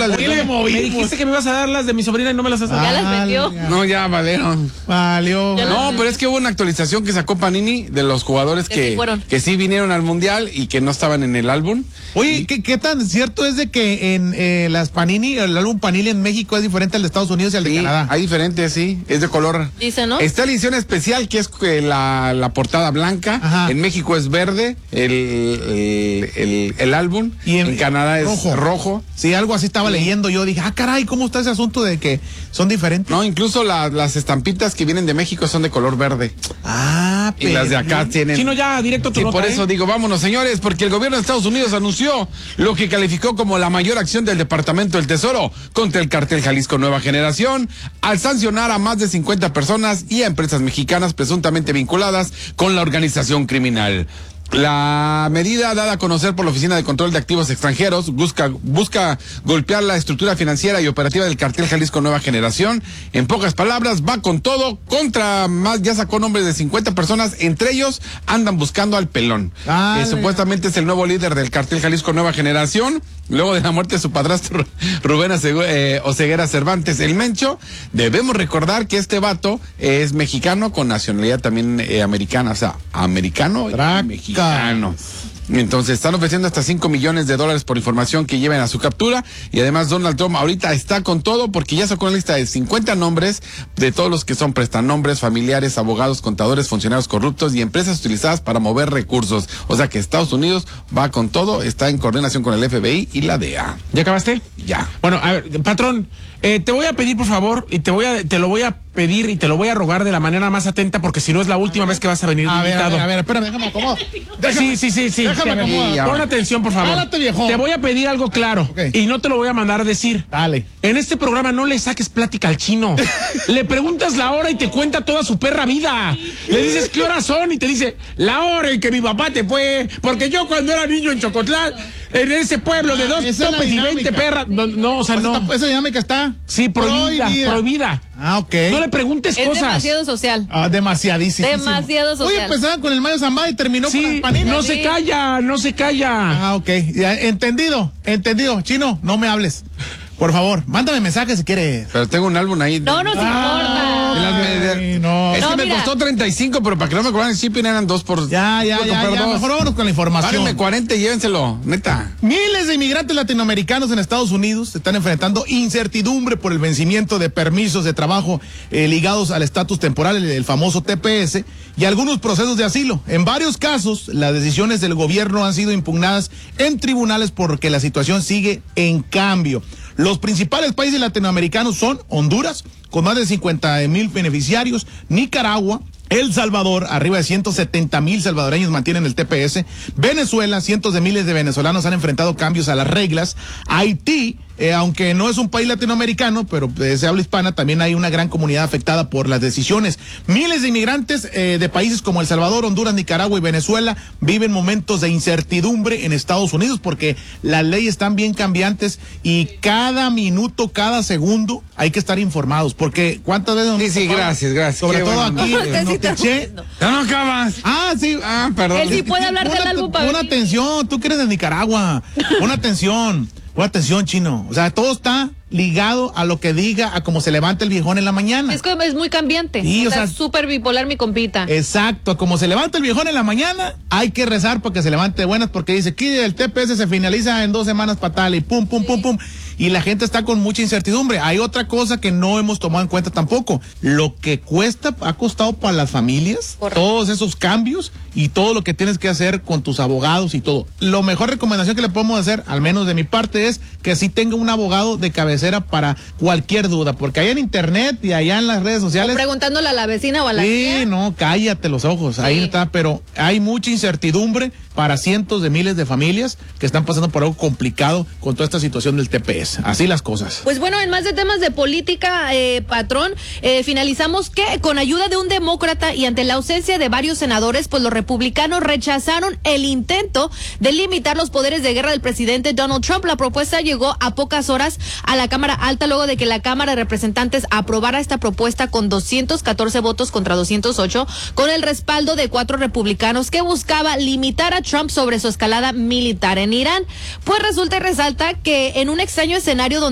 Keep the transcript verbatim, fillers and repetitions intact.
las de me, me dijiste que me ibas a dar las de mi sobrina y no me las has dado. Ya las vendió. No, ya valieron. Valió. No, pero es que hubo una actualización que sacó Panini de los jugadores Que que, sí fueron. que sí vinieron al Mundial y que no estaban en el álbum. Oye, ¿qué, ¿qué tan cierto es de que en eh, las Panini, el álbum Panini en México es diferente al de Estados Unidos y al de Sí, Canadá? hay diferentes, sí, es de color. Dice, ¿no? Está la edición especial que es eh, la, la portada blanca. Ajá. En México es verde el, el, el, el álbum. Y en- en Canadá es rojo. rojo. Sí, algo así estaba leyendo yo. Dije, ah, caray, ¿cómo está ese asunto de que son diferentes? No, incluso la- las estampitas que vienen de México son de color verde. Ah, Y las de acá tienen. Chino, ya directo tu Y nota, por eso ¿eh? digo, vámonos, señores, porque el gobierno de Estados Unidos anunció lo que calificó como la mayor acción del Departamento del Tesoro contra el cartel Jalisco Nueva Generación, al sancionar a más de cincuenta personas y a empresas mexicanas presuntamente vinculadas con la organización criminal. La medida dada a conocer por la Oficina de Control de Activos Extranjeros busca, busca golpear la estructura financiera y operativa del cartel Jalisco Nueva Generación. En pocas palabras, va con todo contra más, ya sacó nombres de cincuenta personas, entre ellos andan buscando al pelón. Dale. Eh, supuestamente es el nuevo líder del cartel Jalisco Nueva Generación, luego de la muerte de su padrastro Rubén Asegu- eh, Oseguera Cervantes, el Mencho. Debemos recordar que este vato es mexicano con nacionalidad también eh, americana, o sea, americano Traca. y mexicano. Entonces están ofreciendo hasta cinco millones de dólares por información que lleven a su captura, y además Donald Trump ahorita está con todo porque ya sacó una lista de cincuenta nombres de todos los que son prestanombres, familiares, abogados, contadores, funcionarios corruptos y empresas utilizadas para mover recursos. O sea que Estados Unidos va con todo, está en coordinación con el F B I y la D E A. ¿Ya acabaste? Ya. Bueno, a ver, patrón, eh, te voy a pedir, por favor, y te voy a, te lo voy a pedir y te lo voy a rogar de la manera más atenta, porque si no es la última vez que vas a venir A ver, a invitado. ver, a ver, espérame, déjame acomodo. Sí, sí, sí, sí. Déjame sí, a ver. acomodar. Sí, ya. Pon atención, por favor. Párate, viejo. Te voy a pedir algo claro, Ok. y no te lo voy a mandar a decir. Dale. En este programa no le saques plática al chino. Le preguntas la hora y te cuenta toda su perra vida. Le dices qué horas son y te dice la hora en que mi papá te fue. Porque yo cuando era niño en Chocotlán, en ese pueblo de dos Esa es la topes y veinte dinámica. perras. No, no, o sea, Pues no. esta- esa dinámica está Sí, prohibida, prohibida. Ah, ok. No le preguntes Es cosas. demasiado social. Ah, demasiadísimo. Demasiado Oye, social. empezaba con el Mayo Zambada y terminó con Sí, las paninas. no Sí. se calla, no se calla. Ah, ok. Ya, entendido, entendido. Chino, no me hables. Por favor, mándame mensaje si quieres. Pero tengo un álbum ahí. No nos De importa. las me- de- Ay, no. Es No, que me mira. costó treinta y cinco, pero para que no me cobraran el shipping eran dos por. Ya, ya, por ya, comprar ya. dos. Mejor vámonos con la información. Párenme cuarenta y llévenselo, neta. Miles de inmigrantes latinoamericanos en Estados Unidos están enfrentando incertidumbre por el vencimiento de permisos de trabajo eh, ligados al estatus temporal, el, el famoso T P S, y algunos procesos de asilo. En varios casos, las decisiones del gobierno han sido impugnadas en tribunales porque la situación sigue en cambio. Los principales países latinoamericanos son Honduras, con más de cincuenta mil beneficiarios, Nicaragua, El Salvador, arriba de ciento setenta mil salvadoreños mantienen el T P S. Venezuela, cientos de miles de venezolanos han enfrentado cambios a las reglas. Haití, eh, aunque no es un país latinoamericano, pero eh, se habla hispana, también hay una gran comunidad afectada por las decisiones. Miles de inmigrantes eh, de países como El Salvador, Honduras, Nicaragua y Venezuela viven momentos de incertidumbre en Estados Unidos porque las leyes están bien cambiantes y cada minuto, cada segundo hay que estar informados. Porque ¿cuántas veces? nos Sí, sí, tocó? gracias, gracias. Sobre Qué todo bueno. aquí. Usted en sí está Notiche. jodiendo. Ya no acabas. Ah, sí. Ah, perdón. Él sí puede hablar del Pon álbum at- para Pon venir. atención, tú que eres de Nicaragua. Pon atención. Pon atención, Chino. O sea, todo está ligado a lo que diga, a cómo se levanta el viejón en la mañana. Es que es muy cambiante. Sí, o Está sea- súper bipolar mi compita. Exacto, a como se levanta el viejón en la mañana, hay que rezar para que se levante de buenas, porque dice que el T P S se finaliza en dos semanas para tal, y pum, pum, pum, pum. Y la gente está con mucha incertidumbre. Hay otra cosa que no hemos tomado en cuenta tampoco. Lo que cuesta, ha costado para las familias, Correcto. todos esos cambios y todo lo que tienes que hacer con tus abogados y todo. Lo mejor recomendación que le podemos hacer, al menos de mi parte, es que sí tenga un abogado de cabecera para cualquier duda, porque allá en internet y allá en las redes sociales. Preguntándole a la vecina o a la Sí, tía. no, cállate los ojos, ahí Sí. está, pero hay mucha incertidumbre para cientos de miles de familias que están pasando por algo complicado con toda esta situación del T P S. Así las cosas. Pues bueno, en más de temas de política, eh, patrón, eh, finalizamos que con ayuda de un demócrata y ante la ausencia de varios senadores, pues los republicanos rechazaron el intento de limitar los poderes de guerra del presidente Donald Trump. La propuesta llegó a pocas horas a la Cámara Alta luego de que la Cámara de Representantes aprobara esta propuesta con doscientos catorce votos contra doscientos ocho, con el respaldo de cuatro republicanos que buscaba limitar a Trump sobre su escalada militar en Irán. Pues resulta y resalta que en un extraño escenario donde